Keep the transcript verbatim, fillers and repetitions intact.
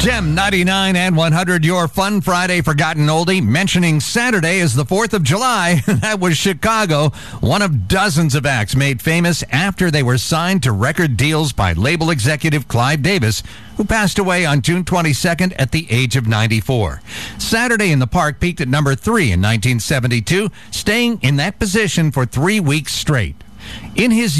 Gem ninety-nine and one hundred, your Fun Friday Forgotten Oldie, mentioning Saturday is the fourth of July. That was Chicago, one of dozens of acts made famous after they were signed to record deals by label executive Clive Davis, who passed away on June twenty-second at the age of ninety-four. Saturday in the Park peaked at number three in nineteen seventy-two, staying in that position for three weeks straight. In his